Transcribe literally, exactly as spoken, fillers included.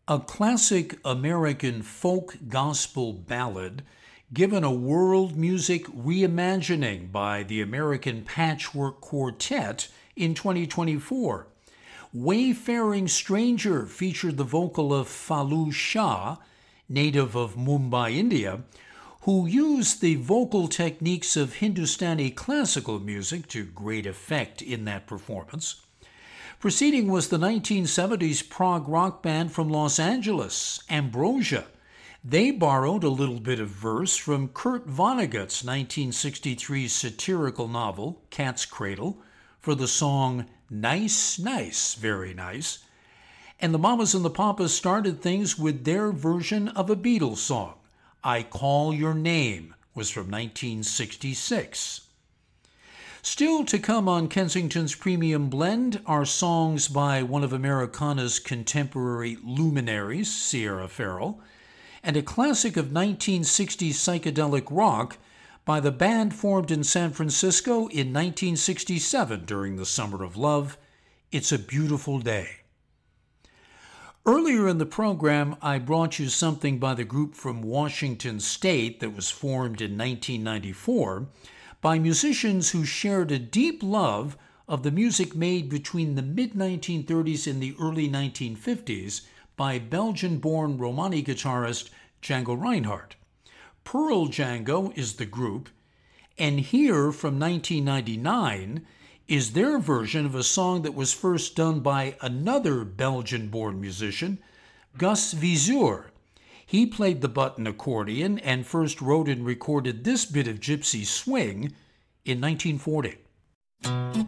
A classic American folk gospel ballad given a world music reimagining by the American Patchwork Quartet in twenty twenty-four. Wayfaring Stranger featured the vocal of Falu Shah, native of Mumbai, India, who used the vocal techniques of Hindustani classical music to great effect in that performance. Preceding was the nineteen seventies prog rock band from Los Angeles, Ambrosia. They borrowed a little bit of verse from Kurt Vonnegut's nineteen sixty-three satirical novel, Cat's Cradle, for the song Nice, Nice, Very Nice. And the Mamas and the Papas started things with their version of a Beatles song, I Call Your Name, was from nineteen sixty-six. Still to come on Kensington's Premium Blend are songs by one of Americana's contemporary luminaries, Sierra Farrell, and a classic of nineteen sixties psychedelic rock by the band formed in San Francisco in nineteen sixty-seven during the Summer of Love, It's a Beautiful Day. Earlier in the program, I brought you something by the group from Washington State that was formed in nineteen ninety-four by musicians who shared a deep love of the music made between the mid nineteen thirties and the early nineteen fifties by Belgian-born Romani guitarist Django Reinhardt. Pearl Django is the group, and here from nineteen ninety-nine is their version of a song that was first done by another Belgian-born musician, Gus Viseur. He played the button accordion and first wrote and recorded this bit of gypsy swing in nineteen forty.